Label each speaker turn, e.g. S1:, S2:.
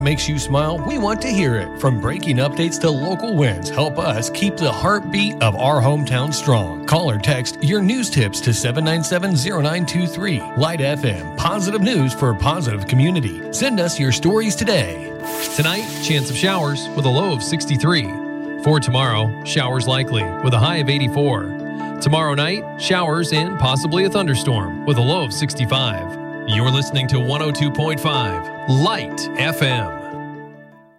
S1: makes you smile, we want to hear it. From breaking updates to local wins, help us keep the heartbeat of our hometown strong. Call or text your news tips to 797-0923. Light FM, positive news for a positive community. Send us your stories today.
S2: Tonight, chance of showers with a low of 63. For tomorrow, showers likely with a high of 84. Tomorrow night, showers and possibly a thunderstorm with a low of 65. You're listening to 102.5 Light FM.